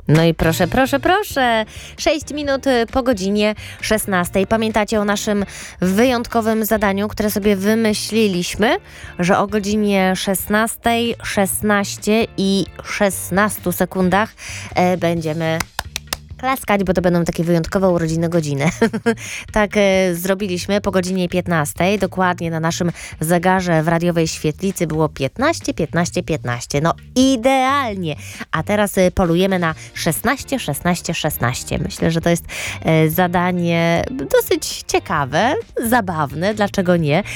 No i proszę, proszę, proszę. 6 minut po godzinie 16. Pamiętacie o naszym wyjątkowym zadaniu, które sobie wymyśliliśmy, że o godzinie 16:16 i 16 sekundach będziemy klaskać, bo to będą takie wyjątkowe urodziny godziny. Tak zrobiliśmy po godzinie 15. Dokładnie na naszym zegarze w radiowej świetlicy było 15, 15, 15. No idealnie. A teraz polujemy na 16, 16, 16. Myślę, że to jest zadanie dosyć ciekawe, zabawne. Dlaczego nie?